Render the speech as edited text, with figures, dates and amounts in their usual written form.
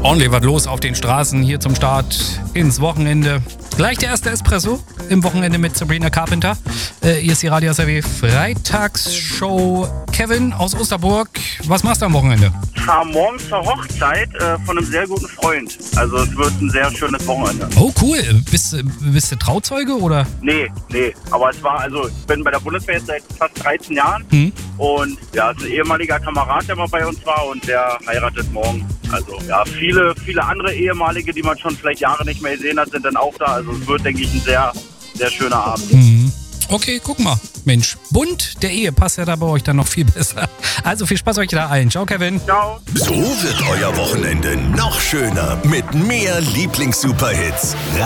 Ordentlich was los auf den Straßen hier zum Start ins Wochenende. Gleich der erste Espresso im Wochenende mit Sabrina Carpenter. Hier ist die Radio SRW Freitagsshow. Kevin aus Osterburg, was machst du am Wochenende? Ich fahre morgen zur Hochzeit von einem sehr guten Freund. Also es wird ein sehr schönes Wochenende. Oh cool, bist du Trauzeuge oder? Nee. Aber ich bin bei der Bundeswehr jetzt seit fast 13 Jahren. Und ja, es ist ein ehemaliger Kamerad, der mal bei uns war und der heiratet morgen. Also ja, viele andere ehemalige, die man schon vielleicht Jahre nicht mehr gesehen hat, sind dann auch da. Also es wird, denke ich, ein sehr, sehr schöner Abend. Okay, guck mal. Mensch, bunt, der Ehe passt ja da bei euch dann noch viel besser. Also viel Spaß euch da allen. Ciao, Kevin. Ciao. So wird euer Wochenende noch schöner mit mehr Lieblings-Superhits.